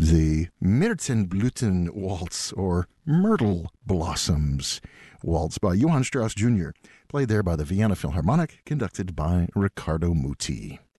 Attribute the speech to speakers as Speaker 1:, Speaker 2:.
Speaker 1: the Myrtenblüten Waltz, or Myrtle Blossoms Waltz by Johann Strauss Jr., played there by the Vienna Philharmonic, conducted by Riccardo Muti.